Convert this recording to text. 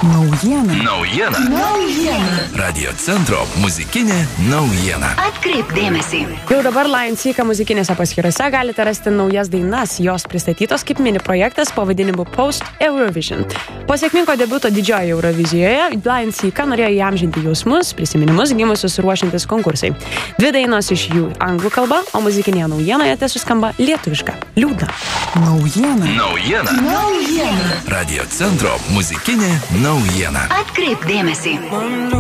Naujiena. Radio centro muzikinė naujiena. Atkreipk dėmesį. Jau dabar Lion Seeker muzikinėse paskyrose galite rasti naujas dainas, jos pristatytos kaip mini projektas pavadinimu Post Eurovision. Po sėkmingo debiuto didžiojoje Eurovizijoje Lion Seeker norėjo įamžinti jausmus, prisiminimus gimusius ruošiantis konkursai. 2 dainos iš jų anglų kalba, o muzikinėje naujienoje suskamba lietuviška Liūdna. Naujiena. Radio centro muzikinė naujiena. Atkreipk dėmesį.